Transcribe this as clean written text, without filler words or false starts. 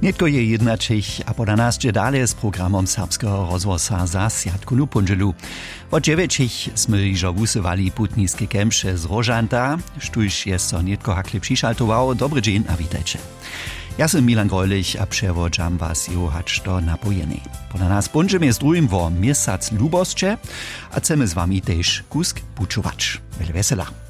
Nietko je jednačich a poda nás je dále s programom serbského rozvosa za Sjatku Punželu. Od 9 sme jižo vusywali putniske kemše z Rožanta, štuž je so Nietko hakle přišaltoval. Dobry dzień a witajcie. Ja sam Milan Grojlich a převodžam was johać do napojeny. Poda nás punžem je z drugim vo mjesac ljubosće, a chceme z wami tež kusk pučovač. Veľa vesela.